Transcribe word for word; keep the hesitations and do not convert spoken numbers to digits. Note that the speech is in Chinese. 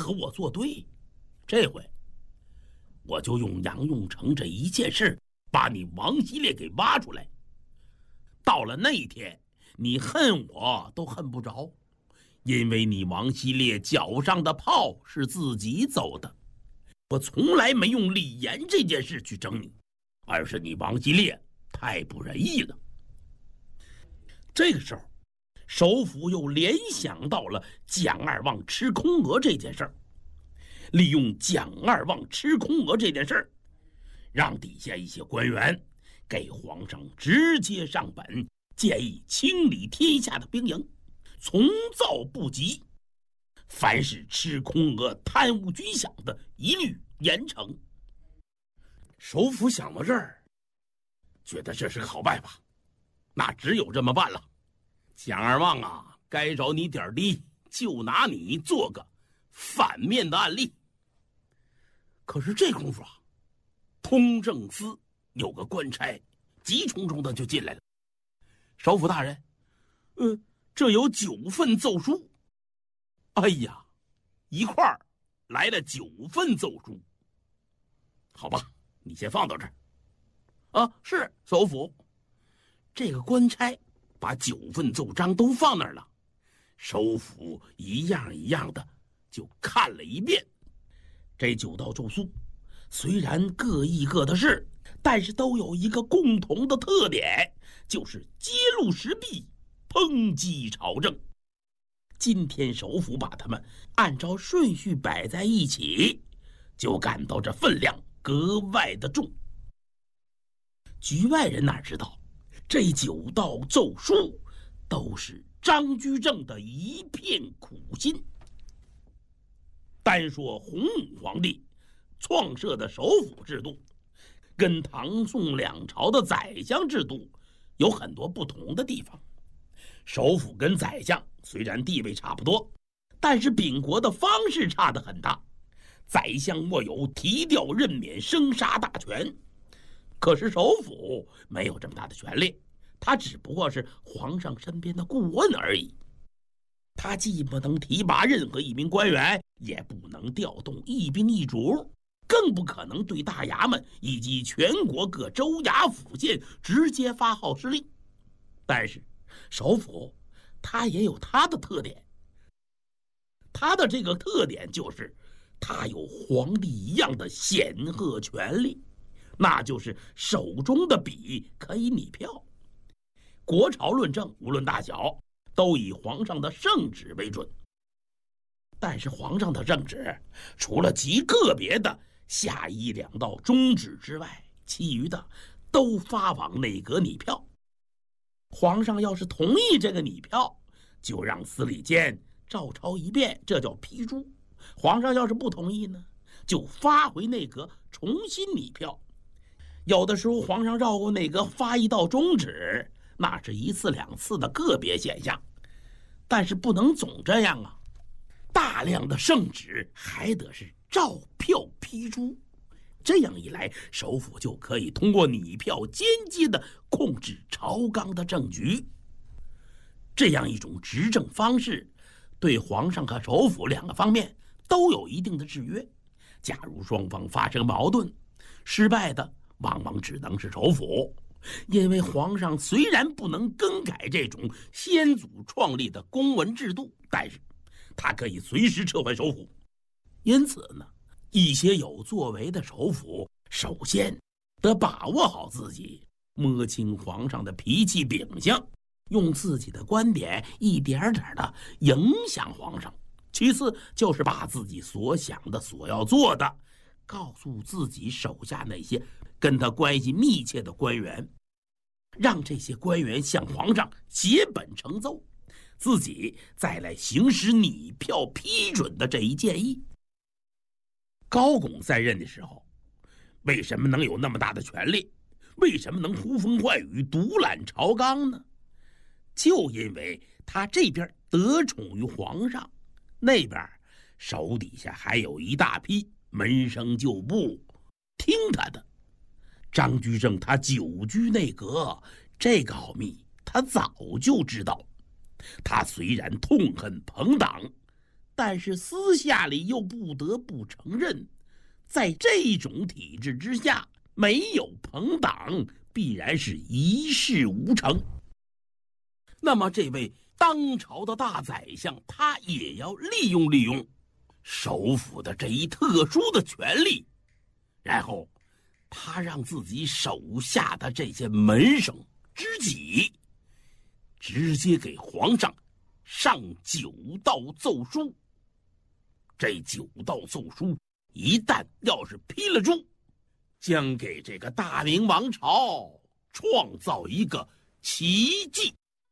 和我作对。这回我就用杨用成这一件事把你王希烈给挖出来。到了那一天，你恨我都恨不着，因为你王希烈脚上的泡是自己走的。我从来没用李严这件事去整你，而是你王希烈太不仁义了。这个时候，首府又联想到了蒋二旺吃空额这件事儿，利用蒋二旺吃空额这件事儿，让底下一些官员给皇上直接上本，建议清理天下的兵营，从造不及，凡是吃空额、贪污军饷的，一律严惩。首府想到这儿，觉得这是个好办法，那只有这么办了。蒋二旺啊，该着你点滴，就拿你做个反面的案例。可是这功夫啊，通政司有个官差急冲冲的就进来了。首府大人，呃，这有九份奏书。哎呀，一块儿来了九份奏书。好吧，你先放到这儿。啊，是首府。这个官差把九份奏章都放那儿了，首府一样一样的就看了一遍。这九道奏书虽然各议各的事，但是都有一个共同的特点，就是揭露时弊，抨击朝政。今天首府把他们按照顺序摆在一起，就感到这分量格外的重。局外人哪知道，这九道奏书都是张居正的一片苦心。单说洪武皇帝创设的首府制度，跟唐宋两朝的宰相制度有很多不同的地方。首府跟宰相虽然地位差不多，但是秉国的方式差得很大。宰相握有提调任免生杀大权，可是首府没有这么大的权力，他只不过是皇上身边的顾问而已。他既不能提拔任何一名官员，也不能调动一兵一卒，更不可能对大衙门以及全国各州衙府县直接发号施令。但是首府他也有他的特点，他的这个特点就是他有皇帝一样的显赫权力，那就是手中的笔可以拟票。国朝论政无论大小，都以皇上的圣旨为准。但是皇上的圣旨除了极个别的下一两道中旨之外，其余的都发往内阁拟票。皇上要是同意这个拟票，就让司礼监照抄一遍，这叫批注。皇上要是不同意呢，就发回内阁重新拟票。有的时候皇上绕过内阁发一道中旨，那是一次两次的个别现象，但是不能总这样啊。大量的圣旨还得是照票批注，这样一来，首府就可以通过拟票间接的控制朝纲的政局。这样一种执政方式，对皇上和首府两个方面都有一定的制约。假如双方发生矛盾，失败的往往只能是首府，因为皇上虽然不能更改这种先祖创立的公文制度，但是他可以随时撤换首府。因此呢，一些有作为的首府首先得把握好自己，摸清皇上的脾气秉性，用自己的观点一点点的影响皇上。其次就是把自己所想的所要做的告诉自己手下那些跟他关系密切的官员，让这些官员向皇上写本呈奏，自己再来行使拟票批准的这一建议。高拱在任的时候，为什么能有那么大的权力？为什么能呼风唤雨、独揽朝纲呢？就因为他这边得宠于皇上，那边手底下还有一大批门生旧部听他的。张居正他久居内阁，这个奥秘他早就知道。他虽然痛恨朋党， 但是私下里又不得不承认，在这种体制之下，没有朋党，必然是一事无成。那么这位当朝的大宰相，他也要利用利用首辅的这一特殊的权利，然后他让自己手下的这些门生知己直接给皇上上九道奏书。这九道奏书一旦要是批了注，将给这个大明王朝创造一个奇迹。